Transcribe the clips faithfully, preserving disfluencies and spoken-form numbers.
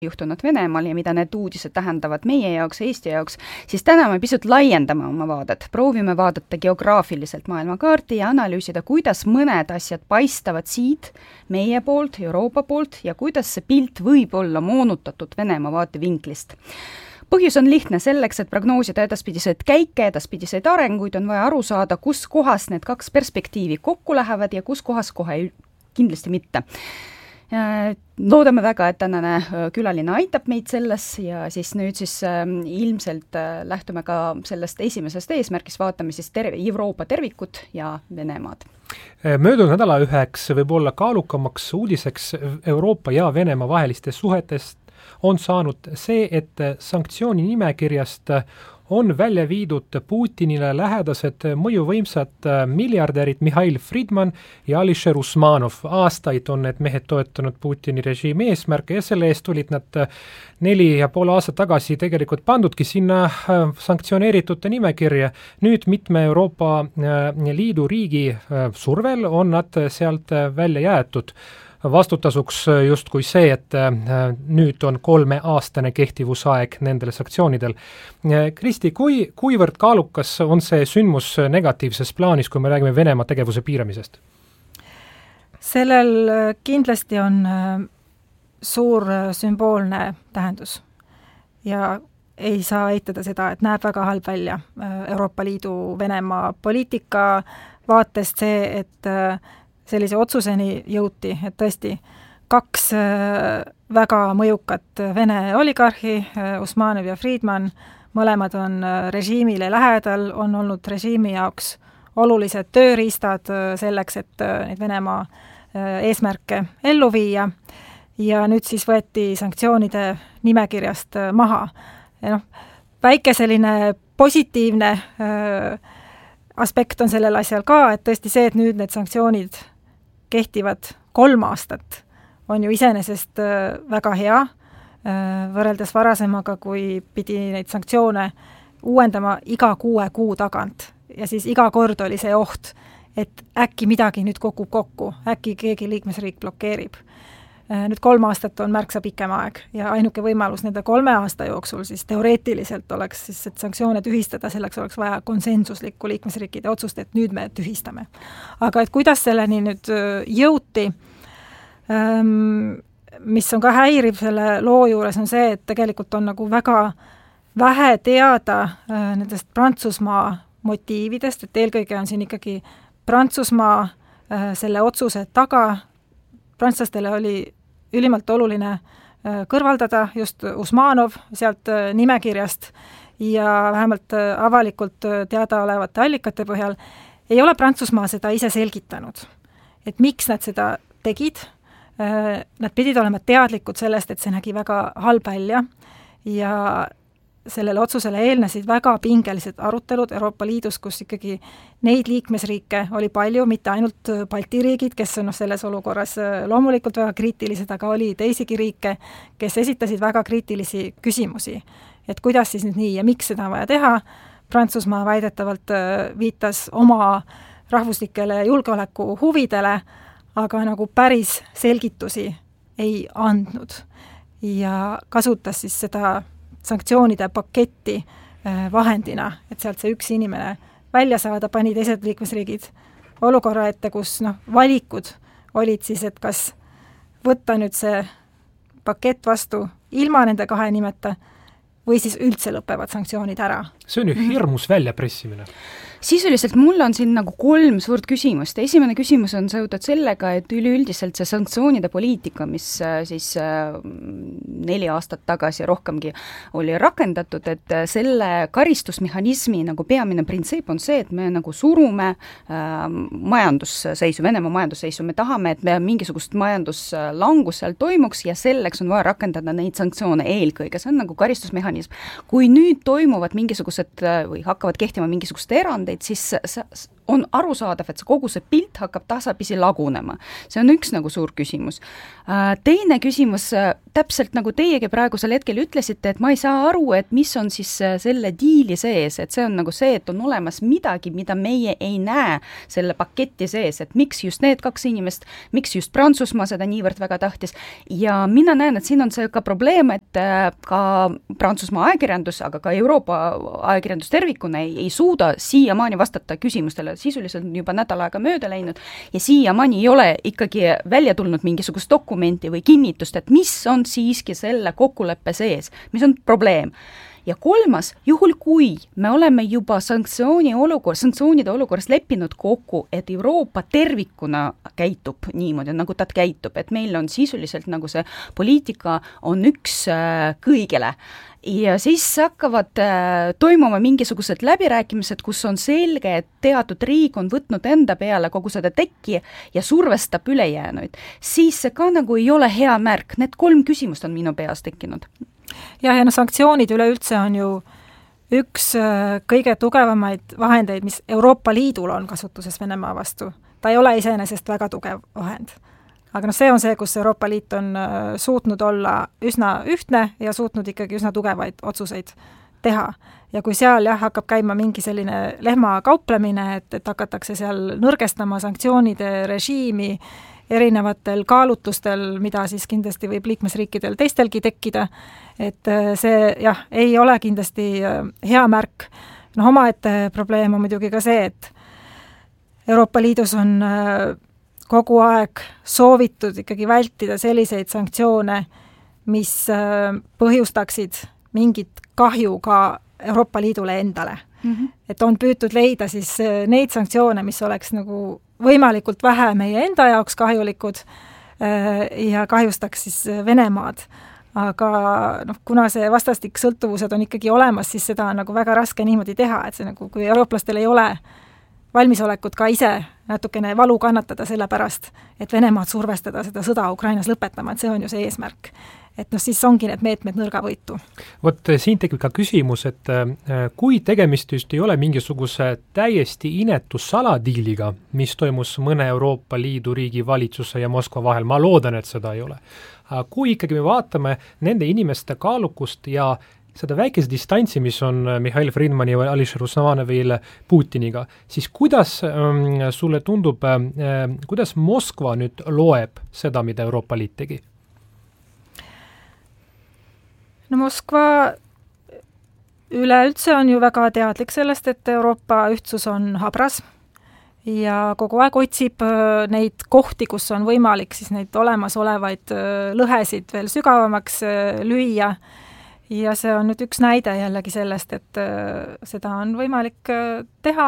juhtunud Venemaal ja mida need uudised tähendavad meie jaoks, Eesti jaoks, siis täna me pisut laiendame oma vaadet. Proovime vaadata geograafiliselt maailmakaarti ja analüüsida, kuidas mõned asjad paistavad siit meie poolt, Euroopa poolt ja kuidas see pilt võib olla moonutatud Venemaa vaatevinklist. Põhjus on lihtne, selleks, et prognoosida edaspidiseid käike, edaspidiseid arenguid, on vaja aru saada, kus kohas need kaks perspektiivi kokku lähevad ja kus kohas kohe kindlasti mitte. Loodame väga, et tänane külaline aitab meid selles ja siis nüüd siis ilmselt lähtume ka sellest esimesest eesmärgist, vaatame siis terve, Euroopa tervikut ja Venemaad. Möödunud nädala üheks võib olla kaalukamaks uudiseks Euroopa ja Venemaa vahelistest suhetest on saanud see, et sanktsiooni nimekirjast on välja viidud Putinile lähedased mõjuvõimsad miljardärid Mihhail Fridman ja Alisher Usmanov. Aastaid on need mehed toetanud Putini režiimi eesmärke ja selle eest tulid nad neli ja pool aastat tagasi tegelikult pandudki sinna sanktsioneeritute nimekirja. Nüüd mitme Euroopa Liidu riigi survel on nad sealt välja jäetud. Vastutasuks justkui see, et nüüd on kolmeaastane kehtivusaeg nendele sanktsioonidel. Kristi, kui, kuivõrd kaalukas on see sündmus negatiivses plaanis, kui me räägime Venemaa tegevuse piiramisest? Sellel kindlasti on suur sümboolne tähendus ja ei saa eitada seda, et näeb väga halb välja Euroopa Liidu Venemaa poliitika vaatest see, et sellise otsuseni jõuti, et tõesti kaks väga mõjukat Vene oligarhi, Usmanov ja Friedman, mõlemad on režiimile lähedal, on olnud režiimi jaoks olulised tööriistad selleks, et neid Venemaa eesmärke ellu viia ja nüüd siis võeti sanktsioonide nimekirjast maha. Ja noh, väike selline positiivne aspekt on sellel asjal ka, et tõesti see, et nüüd need sanktsioonid kehtivad kolm aastat, on ju iseenesest väga hea, võrreldes varasemaga, kui pidi neid sanktsioone uuendama iga kuue kuu tagant. Ja siis iga kord oli see oht, et äkki midagi nüüd kukub kokku, äkki keegi liikmesriik blokeerib. Nüüd kolm aastat on märksa pikem aeg ja ainuke võimalus nende kolme aasta jooksul siis teoreetiliselt oleks siis, et sanktsioone tühistada, selleks oleks vaja konsensuslikku liikmesriikide otsust, et nüüd me tühistame. Aga et kuidas selleni nüüd jõuti, mis on ka häiriv selle loo juures, on see, et tegelikult on nagu väga vähe teada nendest Prantsusmaa motiividest, et eelkõige on siin ikkagi Prantsusmaa selle otsuse taga. Prantslastele oli ülimalt oluline kõrvaldada just Usmanov sealt nimekirjast ja vähemalt avalikult teadaolevate allikate põhjal ei ole Prantsusmaa seda ise selgitanud. Et miks nad seda tegid? Nad pidid olema teadlikud sellest, et see nägi väga halb välja ja sellele otsusele eelnesid väga pingelised arutelud Euroopa Liidus, kus ikkagi neid liikmesriike oli palju, mitte ainult Balti riigid, kes on selles olukorras loomulikult väga kriitilised, aga oli teisigi riike, kes esitasid väga kriitilisi küsimusi. Et kuidas siis nüüd nii ja miks seda vaja teha? Prantsusmaa väidetavalt viitas oma rahvuslikele julgeoleku huvidele, aga nagu päris selgitusi ei andnud ja kasutas siis seda sanktsioonide paketti vahendina, et sealt see üks inimene välja saada, pani teised liikmesriigid olukorra ette, kus noh, valikud olid siis, et kas võtta nüüd see pakett vastu ilma nende kahe nimeta või siis üldse lõpevad sanktsioonid ära. See on ju hirmus väljapressimine. Sisuliselt mul on siin nagu kolm suurt küsimust. Esimene küsimus on seotud sellega, et üleüldiselt see sanktsioonide poliitika, mis siis neli aastat tagasi rohkemgi oli rakendatud, et selle karistusmehhanismi nagu peamine printsiip on see, et me nagu surume äh, majandusseisu, Venemaa majandusseisu. Me tahame, et me mingisugust majanduslangus seal toimuks ja selleks on vaja rakendada neid sanktsioone eelkõige. See on nagu karistusmehhanism. Kui nüüd toimuvad mingisugused või hakkavad kehtima mingisugused erandid, siis on arusaadav, et see kogu see pilt hakkab tasapisi lagunema. See on üks nagu suur küsimus. Teine küsimus, täpselt nagu teiegi praegusel hetkel ütlesite, et ma ei saa aru, et mis on siis selle diili sees, et see on nagu see, et on olemas midagi, mida meie ei näe selle paketi sees, et miks just need kaks inimest, miks just Prantsusmaa seda niivõrd väga tahtis. Ja mina näen, et siin on see ka probleem, et ka Prantsusmaa ajakirjandus, aga ka Euroopa ajakirjandus tervikuna ei, ei suuda siiamaani vastata küsimustele, sisuliselt on juba nädal aega mööda läinud ja siiamaani ei ole ikkagi välja tulnud mingisugust dokumenti või kinnitust, et mis on siiski selle kokkuleppe sees, mis on probleem. Ja kolmas, juhul kui me oleme juba sanktsiooni olukord, sanktsioonide olukorras leppinud kokku, et Euroopa tervikuna käitub niimoodi, nagu ta käitub, et meil on sisuliselt nagu see poliitika on üks kõigele. Ja siis hakkavad äh, toimuma mingisugused läbirääkimised, kus on selge, et teatud riik on võtnud enda peale kogu seda tekki ja survestab ülejäänuid. Siis see ka nagu ei ole hea märk. Need kolm küsimust on minu peas tekkinud. Jah, ja no sanktsioonid üleüldse on ju üks äh, kõige tugevamaid vahendeid, mis Euroopa Liidul on kasutuses Venemaa vastu. Ta ei ole iseenesest väga tugev vahend. Aga no see on see, kus Euroopa Liit on suutnud olla üsna ühtne ja suutnud ikkagi üsna tugevaid otsuseid teha. Ja kui seal jah, hakkab käima mingi selline lehma kauplemine, et, et hakatakse seal nõrgestama sanktsioonide režiimi erinevatel kaalutlustel, mida siis kindlasti võib liikmesriikidel teistelgi tekkida, et see jah, ei ole kindlasti hea märk. No omaette probleem on muidugi ka see, et Euroopa Liidus on kogu aeg soovitud ikkagi vältida selliseid sanktsioone, mis põhjustaksid mingit kahju ka Euroopa Liidule endale. Mm-hmm. Et on püütud leida siis neid sanktsioone, mis oleks nagu võimalikult vähe meie enda jaoks kahjulikud ja kahjustaks siis Venemaad. Aga noh, kuna see vastastik sõltuvused on ikkagi olemas, siis seda on nagu väga raske niimoodi teha, et see nagu, kui eurooplastel ei ole valmisolekut ka ise natukene valu kannatada selle pärast, et Venemaad survestada seda sõda Ukrainas lõpetama, et see on ju see eesmärk. Et noh, siis ongi need meetmed nõrga võitu. Vot siin tekib ka küsimus, et kui tegemist just ei ole mingisuguse täiesti inetu saladiiliga, mis toimus mõne Euroopa Liidu riigi valitsuse ja Moskva vahel, ma loodan, et seda ei ole. Kui ikkagi me vaatame nende inimeste kaalukust ja seda väikese distantsi, mis on Mihhail Friedmani ja Alisher Usmanovil Putiniga, siis kuidas ähm, sulle tundub, äh, kuidas Moskva nüüd loeb seda, mida Euroopa Liit tegi? No Moskva üleüldse on ju väga teadlik sellest, et Euroopa ühtsus on habras ja kogu aeg otsib neid kohti, kus on võimalik siis neid olemasolevaid lõhesid veel sügavamaks lüüa. Ja see on nüüd üks näide jällegi sellest, et seda on võimalik teha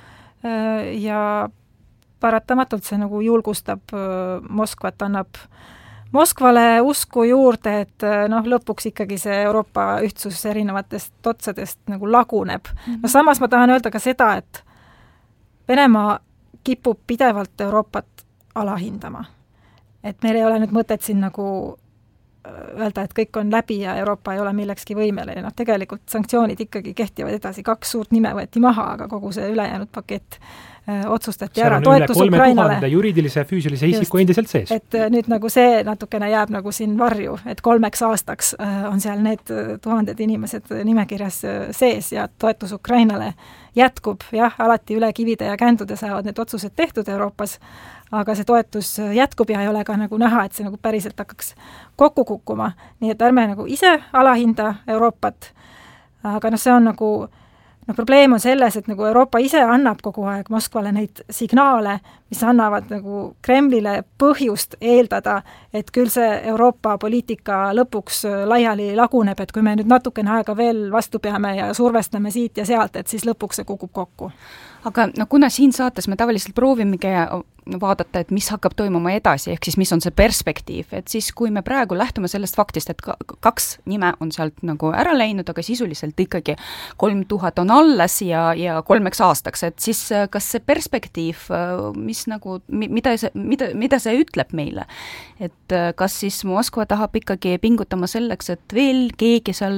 ja paratamatult see nagu julgustab Moskvat, annab Moskvale usku juurde, et noh, lõpuks ikkagi see Euroopa ühtsus erinevatest otsadest nagu laguneb. Mm-hmm. No samas ma tahan öelda ka seda, et Venemaa kipub pidevalt Euroopat alahindama. Et meil ei ole nüüd mõtet siin nagu öelda, et kõik on läbi ja Euroopa ei ole millekski võimeline. No, tegelikult sanktsioonid ikkagi kehtivad edasi, kaks suurt nime võeti maha, aga kogu see ülejäänud pakett öö, otsustati ära. Toetus Ukrainale. Juriidilise, füüsilise isiku endiselt sees. Et nüüd nagu see natukene jääb nagu siin varju, et kolmeks aastaks öö, on seal need tuhanded inimesed nimekirjas sees ja toetus Ukrainale jätkub. Jah, alati üle kivide ja kändude saavad need otsused tehtud Euroopas, aga see toetus jätkub ja ei ole ka nagu näha, et see nagu päriselt hakkaks kokku kukkuma. Nii et ärme nagu ise alahinda Euroopat, aga noh, see on nagu, no probleem on selles, et nagu Euroopa ise annab kogu aeg Moskvale neid signaale, mis annavad nagu Kremlile põhjust eeldada, et küll see Euroopa poliitika lõpuks laiali laguneb, et kui me nüüd natukene aega veel vastu peame ja survestame siit ja sealt, et siis lõpuks see kukub kokku. Aga no kuna siin saates me tavaliselt proovimegi vaadata, et mis hakkab toimuma edasi, ehk siis mis on see perspektiiv, et siis kui me praegu lähtume sellest faktist, et kaks nime on sealt nagu ära läinud, aga sisuliselt ikkagi kolm tuhat on alles ja, ja kolmeks aastaks, et siis kas see perspektiiv, mis nagu, mida see, mida, mida see ütleb meile, et kas siis Moskva tahab ikkagi pingutama selleks, et veel keegi seal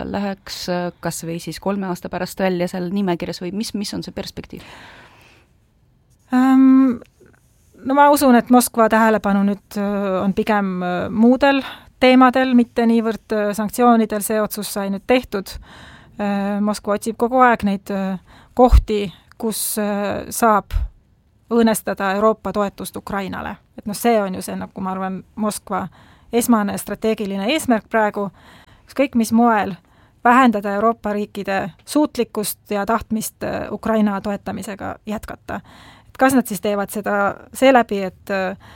läheks kas või siis kolme aasta pärast välja seal nimekirjas või mis, mis on see perspektiiv? Um, no ma usun, et Moskva tähelepanu nüüd on pigem muudel teemadel, mitte niivõrd sanktsioonidel, see otsus sai nüüd tehtud. Moskva otsib kogu aeg neid kohti, kus saab õõnestada Euroopa toetust Ukrainale. Et noh, see on ju see, nagu ma arvan, Moskva esmane strateegiline eesmärk praegu, kõik mis moel vähendada Euroopa riikide suutlikkust ja tahtmist Ukraina toetamisega jätkata. Et kas nad siis teevad seda seeläbi, et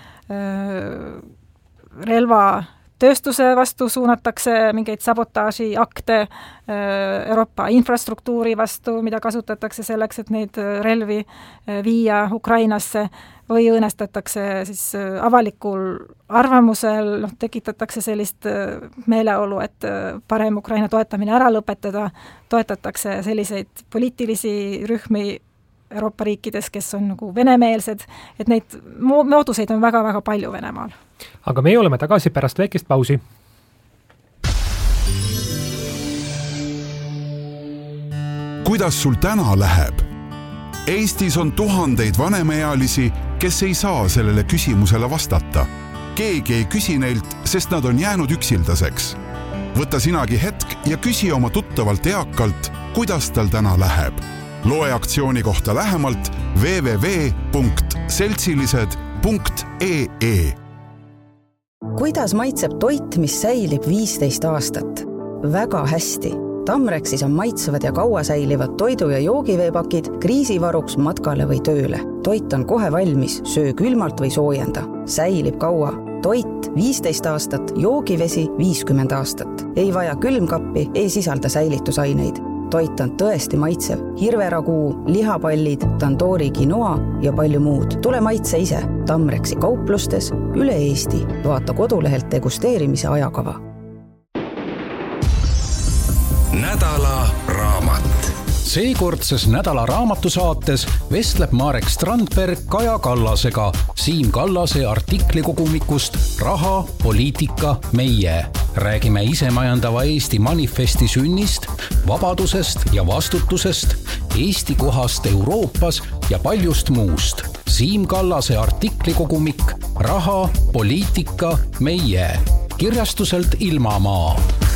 relva tööstuse vastu suunatakse mingeid sabotaaži akte Euroopa infrastruktuuri vastu, mida kasutatakse selleks, et neid relvi viia Ukrainasse, või õõnestatakse siis avalikul arvamusel, noh, tekitatakse sellist meeleolu, et parem Ukraina toetamine ära lõpetada, toetatakse selliseid poliitilisi rühmi Euroopa riikides, kes on nagu venemeelsed, et neid mooduseid on väga-väga palju Venemaal. Aga meie oleme tagasi pärast väikest pausi. Kuidas sul täna läheb? Eestis on tuhandeid vanemaealisi, kes ei saa sellele küsimusele vastata. Keegi ei küsi neilt, sest nad on jäänud üksildaseks. Võta sinagi hetk ja küsi oma tuttavalt eakalt, kuidas tal täna läheb. Loe aktsiooni kohta lähemalt w w w punkt seltsilised punkt e e. Kuidas maitseb toit, mis säilib viisteist aastat? Väga hästi. Tamrexis on maitsevad ja kaua säilivad toidu- ja joogiveepakid kriisivaruks matkale või tööle. Toit on kohe valmis, söö külmalt või soojenda. Säilib kaua. Toit viisteist aastat, joogivesi viiskümmend aastat. Ei vaja külmkappi, ei sisalda säilitusaineid. Toit on tõesti maitsev. Hirveraguu, lihapallid, tandoori quinoa ja palju muud. Tule maitse ise. Tamrexi kauplustes üle Eesti. Vaata kodulehelt degusteerimise ajakava. Nädala raamat. Seekordses Nädala raamatusaates vestleb Marek Strandberg Kaja Kallasega Siim Kallase artiklikogumikust Raha, poliitika, meie. Räägime isemajandava Eesti manifesti sünnist, vabadusest ja vastutusest, Eesti kohast Euroopas ja paljust muust. Siim Kallase artiklikogumik Raha, poliitika, meie. Kirjastuselt Ilmamaa.